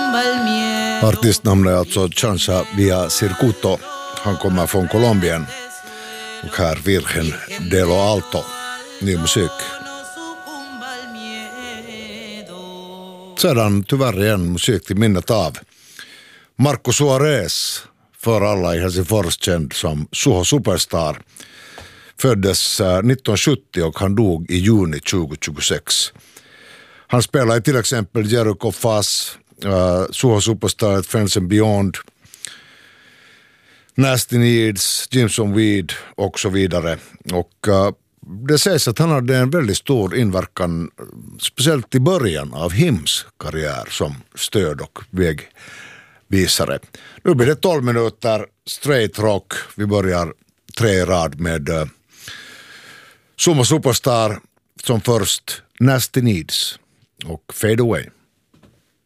Artistnamnet är alltså Chancha Via Circuito. Han kommer från Colombien. Och här Virgen de lo Alto. Ny musik. Sedan tyvärr igen musik till minnet av Marco Suarez, för alla i Helsingfors känd som Suho Superstar, föddes 1970 och han dog i juni 2026. Han spelar till exempel Jericho Fass, Suho Superstar, Friends and Beyond, Nasty Needs, Jimson Weed och så vidare. Och det sägs att han hade en väldigt stor inverkan, speciellt i början av Hims karriär som stöd och vägvisare. Nu blir det 12 minuter straight rock. Vi börjar 3 i rad med Suho Superstar som först Nasty Needs och Fade Away.